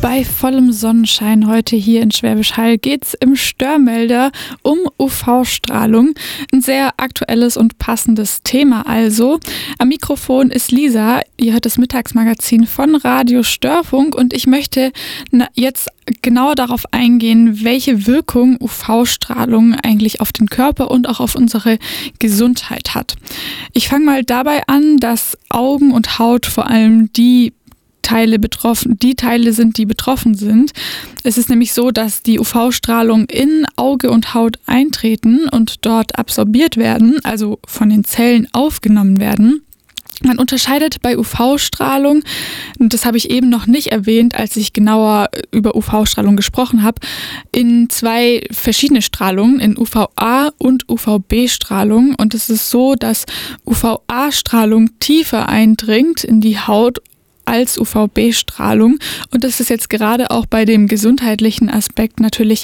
Bei vollem Sonnenschein heute hier in Schwäbisch Hall geht's im Störmelder um UV-Strahlung. Ein sehr aktuelles und passendes Thema also. Am Mikrofon ist Lisa, ihr hört das Mittagsmagazin von Radio Störfunk und ich möchte jetzt genauer darauf eingehen, welche Wirkung UV-Strahlung eigentlich auf den Körper und auch auf unsere Gesundheit hat. Ich fange mal dabei an, dass Augen und Haut vor allem die Teile sind, die betroffen sind. Es ist nämlich so, dass die UV-Strahlung in Auge und Haut eintreten und dort absorbiert werden, also von den Zellen aufgenommen werden. Man unterscheidet bei UV-Strahlung, und das habe ich eben noch nicht erwähnt, als ich genauer über UV-Strahlung gesprochen habe, in zwei verschiedene Strahlungen, in UVA- und UVB-Strahlung. Und es ist so, dass UVA-Strahlung tiefer eindringt in die Haut als UVB-Strahlung. Und das ist jetzt gerade auch bei dem gesundheitlichen Aspekt natürlich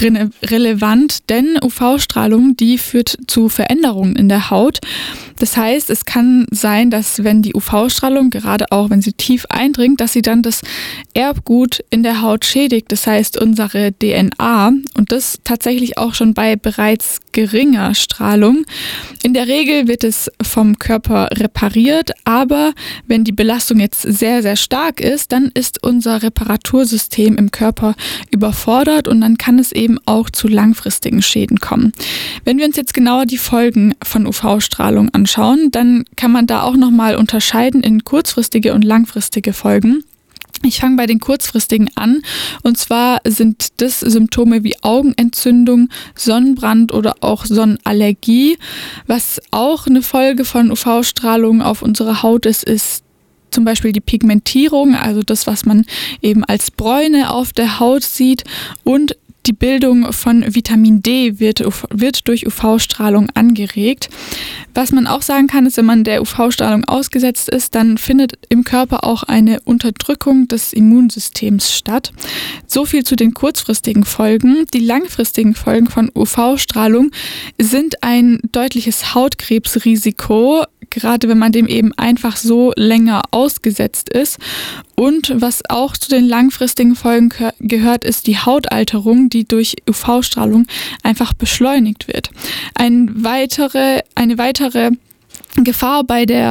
relevant, denn UV-Strahlung, die führt zu Veränderungen in der Haut. Das heißt, es kann sein, dass wenn die UV-Strahlung, gerade auch wenn sie tief eindringt, dass sie dann das Erbgut in der Haut schädigt, das heißt unsere DNA, und das tatsächlich auch schon bei bereits geringer Strahlung. In der Regel wird es vom Körper repariert, aber wenn die Belastung jetzt sehr, sehr stark ist, dann ist unser Reparatursystem im Körper überfordert und dann kann es eben auch zu langfristigen Schäden kommen. Wenn wir uns jetzt genauer die Folgen von UV-Strahlung anschauen, dann kann man da auch nochmal unterscheiden in kurzfristige und langfristige Folgen. Ich fange bei den kurzfristigen an, und zwar sind das Symptome wie Augenentzündung, Sonnenbrand oder auch Sonnenallergie. Was auch eine Folge von UV-Strahlung auf unsere Haut ist zum Beispiel die Pigmentierung, also das, was man eben als Bräune auf der Haut sieht, und die Bildung von Vitamin D wird durch UV-Strahlung angeregt. Was man auch sagen kann, ist, wenn man der UV-Strahlung ausgesetzt ist, dann findet im Körper auch eine Unterdrückung des Immunsystems statt. So viel zu den kurzfristigen Folgen. Die langfristigen Folgen von UV-Strahlung sind ein deutliches Hautkrebsrisiko, gerade wenn man dem eben einfach so länger ausgesetzt ist. Und was auch zu den langfristigen Folgen gehört, ist die Hautalterung, die durch UV-Strahlung einfach beschleunigt wird. Eine weitere Gefahr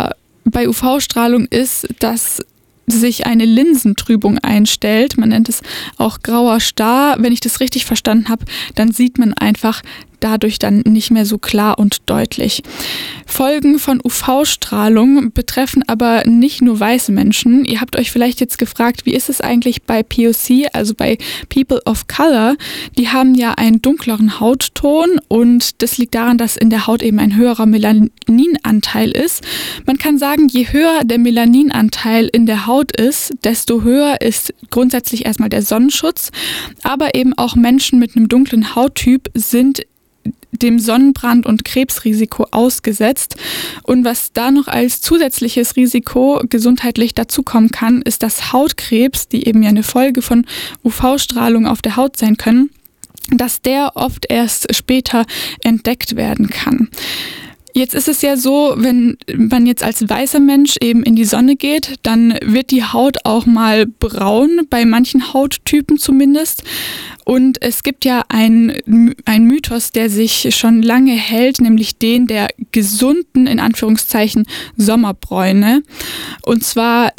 bei UV-Strahlung ist, dass sich eine Linsentrübung einstellt. Man nennt es auch grauer Star. Wenn ich das richtig verstanden habe, dann sieht man einfach dadurch dann nicht mehr so klar und deutlich. Folgen von UV-Strahlung betreffen aber nicht nur weiße Menschen. Ihr habt euch vielleicht jetzt gefragt, wie ist es eigentlich bei POC, also bei People of Color? Die haben ja einen dunkleren Hautton und das liegt daran, dass in der Haut eben ein höherer Melaninanteil ist. Man kann sagen, je höher der Melaninanteil in der Haut ist, desto höher ist grundsätzlich erstmal der Sonnenschutz. Aber eben auch Menschen mit einem dunklen Hauttyp sind dem Sonnenbrand- und Krebsrisiko ausgesetzt. Und was da noch als zusätzliches Risiko gesundheitlich dazukommen kann, ist, dass Hautkrebs, die eben ja eine Folge von UV-Strahlung auf der Haut sein können, dass der oft erst später entdeckt werden kann. Jetzt ist es ja so, wenn man jetzt als weißer Mensch eben in die Sonne geht, dann wird die Haut auch mal braun, bei manchen Hauttypen zumindest. Und es gibt ja einen Mythos, der sich schon lange hält, nämlich den der gesunden, in Anführungszeichen, Sommerbräune. Und zwar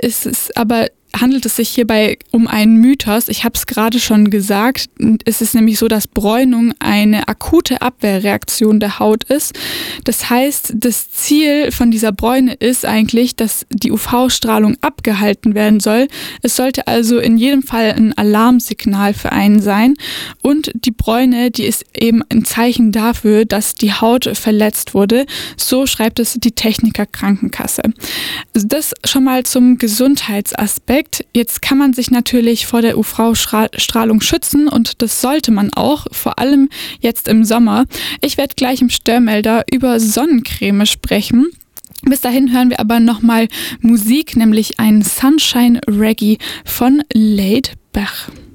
handelt es sich hierbei um einen Mythos. Ich habe es gerade schon gesagt. Es ist nämlich so, dass Bräunung eine akute Abwehrreaktion der Haut ist. Das heißt, das Ziel von dieser Bräune ist eigentlich, dass die UV-Strahlung abgehalten werden soll. Es sollte also in jedem Fall ein Alarmsignal für einen sein. Und die Bräune, die ist eben ein Zeichen dafür, dass die Haut verletzt wurde. So schreibt es die Techniker Krankenkasse. Also das schon mal zum Gesundheitsaspekt. Jetzt kann man sich natürlich vor der UV-Strahlung schützen und das sollte man auch, vor allem jetzt im Sommer. Ich werde gleich im Störmelder über Sonnencreme sprechen. Bis dahin hören wir aber nochmal Musik, nämlich einen Sunshine Reggae von Laid Back.